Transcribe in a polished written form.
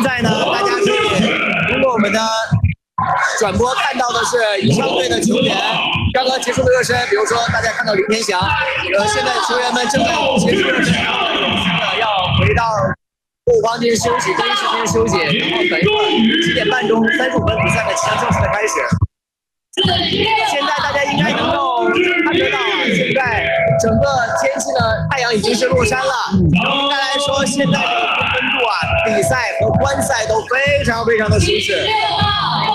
现在呢，大家可以通过我们的转播看到的是宜昌队的球员刚刚结束的热身，比如说大家看到林天祥，现在球员们正在结束热身，然后有序的要回到后方进行休息，更衣室进行休息，然后等一会儿7点半钟35分比赛呢即将正式的开始。现在大家应该能够看得到啊，现在整个天气呢，太阳已经是落山了。应该来说，现在这个温度啊，比赛和观赛都非常非常的舒适。